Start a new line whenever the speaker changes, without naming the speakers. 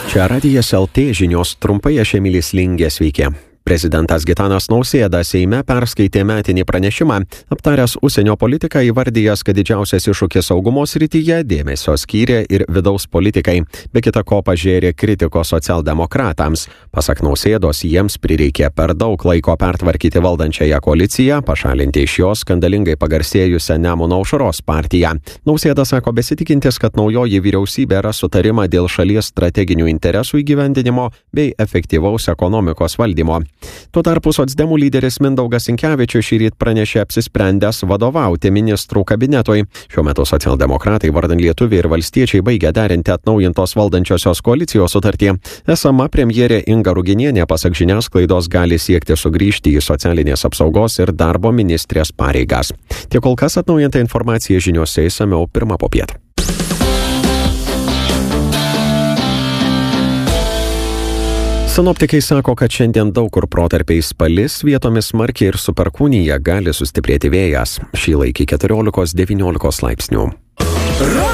Čia Radijas LT žinios trumpai, aš Emilis Lingė, sveiki. Prezidentas Gitanas Nausėda Seime perskaitė metinį pranešimą, aptaręs užsienio politiką, įvardijęs, kad didžiausias iššūkis saugumo srityje dėmesio skyrė ir vidaus politikai, be kita ko pažėrė kritikos socialdemokratams. Pasak Nausėdos, jiems prireikė per daug laiko pertvarkyti valdančiąją koaliciją, pašalinti iš jos skandalingai pagarsėjusią Nemuno aušros partiją. Nausėda sako besitikintis, kad naujoji vyriausybė ras sutarimą dėl šalies strateginių interesų įgyvendinimo bei efektyvaus ekonomikos valdymo. Tuo tarpu socdemų lyderis Mindaugas Sinkevičius šįryt pranešė apsisprendęs vadovauti ministrų kabinetui. Šiuo metu socialdemokratai vardan Lietuviai ir valstiečiai baigia derinti atnaujintos valdančiosios koalicijos sutartį. Esama premjerė Inga Ruginienė, pasak žiniasklaidos, gali siekti sugrįžti į socialinės apsaugos ir darbo ministrės pareigas. Tiek kol kas atnaujinta informacija žiniose išsamiau pirmą popietę. Sinoptikai sako, kad šiandien daug kur protarpiais palis, vietomis smarkiai ir su perkūnija gali sustiprėti vėjas. Šįlaik iki 14-19 laipsnių.